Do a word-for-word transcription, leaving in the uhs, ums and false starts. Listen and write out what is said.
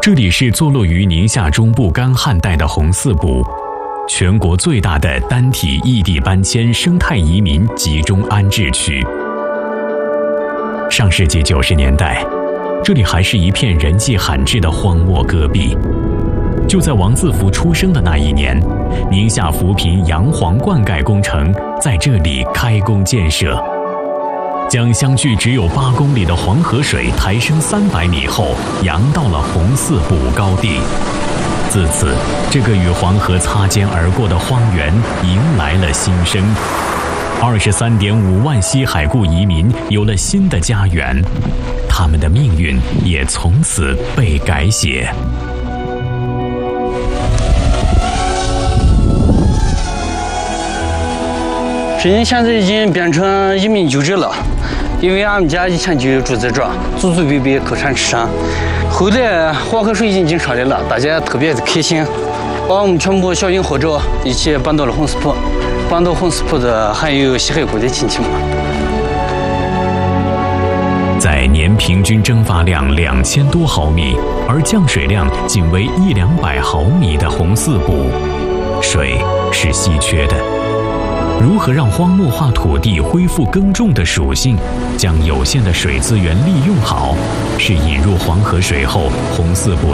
这里是坐落于宁夏中部干旱带的红四堡，全国最大的单体异地搬迁生态移民集中安置区。上世纪九十年代，这里还是一片人迹罕至的荒漠戈壁。就在王自福出生的那一年，宁夏扶贫洋黄灌溉工程在这里开工建设，将相距只有八公里的黄河水抬升三百米后，扬到了红四堡高地。自此，这个与黄河擦肩而过的荒原迎来了新生。二十三点五万西海固移民有了新的家园，他们的命运也从此被改写。 这里现在已经变成移民聚居了，因为俺们家以前就住在这儿，祖祖辈辈口产吃山。后来黄河水已经上来了，大家特别的开心，把我们全部小营活着一起搬到了红四堡。搬到红四堡的还有西海固的亲戚们。 在年平均蒸发量两千多毫米，而降水量仅为一两百毫米的红四堡，水是稀缺的。如何让荒漠化土地恢复耕种的属性，将有限的水资源利用好，是引入黄河水后红四堡